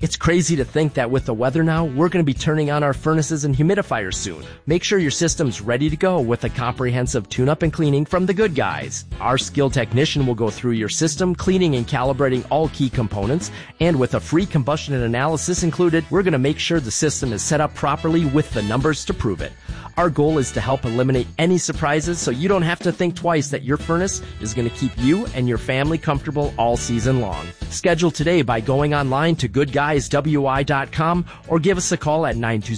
It's crazy to think that with the weather now, we're going to be turning on our furnaces and humidifiers soon. Make sure your system's ready to go with a comprehensive tune-up and cleaning from the good guys. Our skilled technician will go through your system, cleaning and calibrating all key components, and with a free combustion analysis included, we're going to make sure the system is set up properly with the numbers to prove it. Our goal is to help eliminate any surprises so you don't have to think twice that your furnace is going to keep you and your family comfortable all season long. Schedule today by going online to goodguyswi.com or give us a call at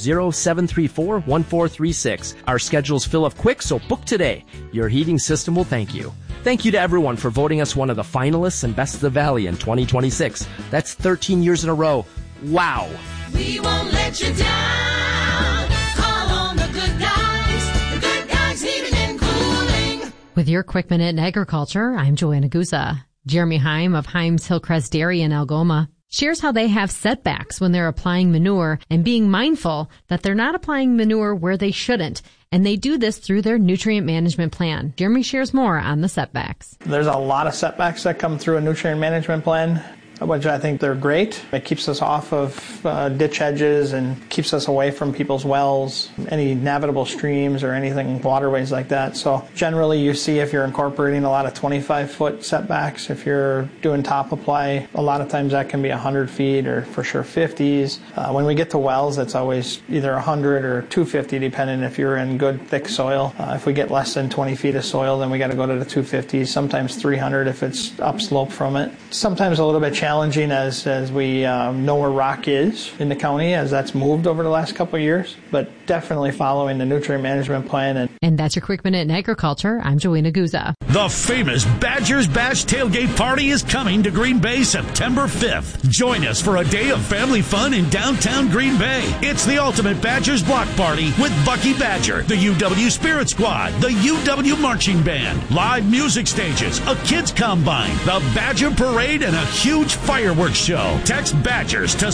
920-734-1436. Our schedules fill up quick, so book today. Your heating system will thank you. Thank you to everyone for voting us one of the finalists and Best of the Valley in 2026. That's 13 years in a row. Wow. We won't let you down. Call on the good guys. The good guys heating and cooling. With your Quick Minute in Agriculture, I'm Joanna Guza. Jeremy Heim of Heim's Hillcrest Dairy in Algoma shares how they have setbacks when they're applying manure and being mindful that they're not applying manure where they shouldn't. And they do this through their nutrient management plan. Jeremy shares more on the setbacks. There's a lot of setbacks that come through a nutrient management plan, which I think they're great. It keeps us off of ditch edges and keeps us away from people's wells, any navigable streams or anything, waterways like that. So generally you see if you're incorporating a lot of 25-foot setbacks, if you're doing top apply, a lot of times that can be 100 feet or for sure 50s. When we get to wells, it's always either 100 or 250 depending if you're in good thick soil. If we get less than 20 feet of soil, then we got to go to the 250s, sometimes 300 if it's upslope from it. Sometimes a little bit challenging as we know where rock is in the county, as that's moved over the last couple of years, but definitely following the nutrient management plan. And that's your Quick Minute in Agriculture. I'm Joanna Guza. The famous Badgers Bash Tailgate Party is coming to Green Bay September 5th. Join us for a day of family fun in downtown Green Bay. It's the ultimate Badgers block party with Bucky Badger, the UW Spirit Squad, the UW Marching Band, live music stages, a kids combine, the Badger Parade, and a huge fireworks show. Text Badgers to